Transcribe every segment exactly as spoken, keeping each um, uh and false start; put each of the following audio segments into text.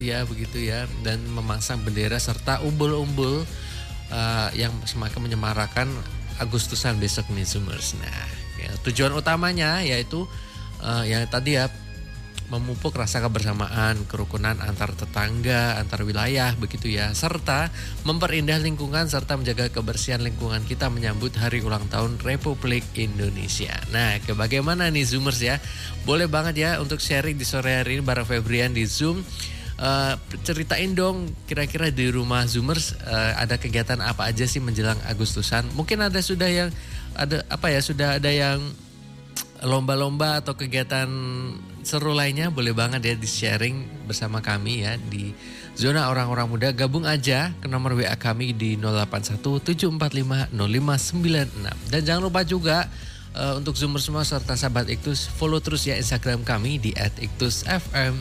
Ya begitu ya, dan memasang bendera serta umbul-umbul uh, yang semakin menyemarakan Agustusan besok nih Zoomers. Nah, ya, tujuan utamanya yaitu uh, yang tadi ya memupuk rasa kebersamaan, kerukunan antar tetangga, antar wilayah begitu ya, serta memperindah lingkungan serta menjaga kebersihan lingkungan kita menyambut hari ulang tahun Republik Indonesia. Nah, ke bagaimana nih Zoomers ya? Boleh banget ya untuk sharing di sore hari ini bareng Febrian di Zoom. Uh, ceritain dong kira-kira di rumah Zoomers uh, ada kegiatan apa aja sih menjelang Agustusan? Mungkin ada sudah yang ada apa ya sudah ada yang lomba-lomba atau kegiatan seru lainnya, boleh banget ya di sharing bersama kami ya di Zona Orang-Orang Muda. Gabung aja ke nomor W A kami di nol delapan satu tujuh empat lima nol lima sembilan enam. Dan jangan lupa juga uh, untuk Zoomers semua serta sahabat Iktus follow terus ya Instagram kami di at iktus f m.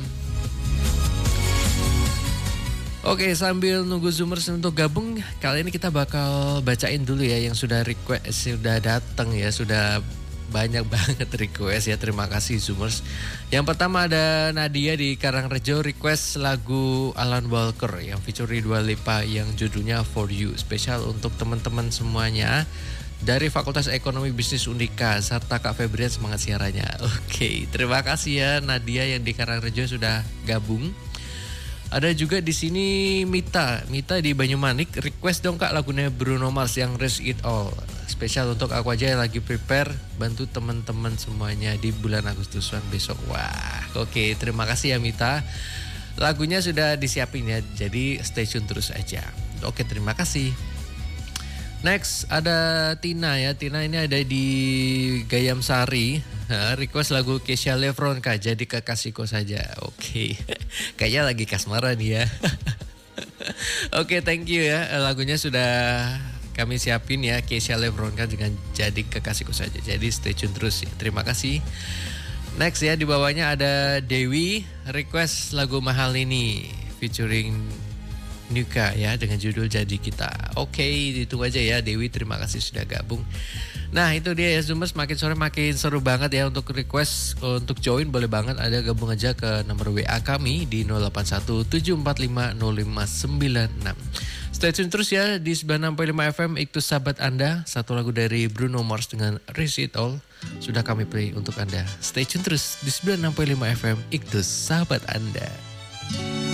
Oke, sambil nunggu Zoomers untuk gabung, kali ini kita bakal bacain dulu ya yang sudah request, sudah datang ya, sudah banyak banget request ya. Terima kasih Zoomers. Yang pertama ada Nadia di Karangrejo request lagu Alan Walker yang featuring Dua Lipa yang judulnya For You. Spesial untuk teman-teman semuanya dari Fakultas Ekonomi Bisnis Undika serta Kak Febrian, semangat siarannya. Oke, terima kasih ya Nadia yang di Karangrejo sudah gabung. Ada juga di sini Mita, Mita di Banyumanik request dong Kak lagunya Bruno Mars yang Risk It All. Spesial untuk aku aja yang lagi prepare bantu teman-teman semuanya di bulan Agustusan besok. Wah, oke, terima kasih ya Mita. Lagunya sudah disiapin ya, jadi stay tune terus aja. Oke, terima kasih. Next ada Tina ya, Tina ini ada di Gayam Sari. Nah, request lagu Kesha Lefron Kak, jadi kekasihku saja. Oke, kayaknya lagi kasmaran ya. Oke, thank you ya, lagunya sudah kami siapin ya, Kesha Lefron Kak dengan jadi kekasihku saja. Jadi stay tune terus ya, terima kasih. Next ya, di bawahnya ada Dewi request lagu Mahal Ini featuring Nuka ya dengan judul Jadi Kita. Oke, ditunggu aja ya Dewi, terima kasih sudah gabung. Nah itu dia ya Zoomers, makin sore makin seru banget ya. Untuk request untuk join boleh banget, ada gabung aja ke nomor W A kami di nol delapan satu tujuh empat lima nol lima sembilan enam. Stay tune terus ya di sembilan enam lima F M Iktus sahabat Anda. Satu lagu dari Bruno Mars dengan Risk It All sudah kami play untuk Anda. Stay tune terus di sembilan enam lima F M Iktus sahabat Anda.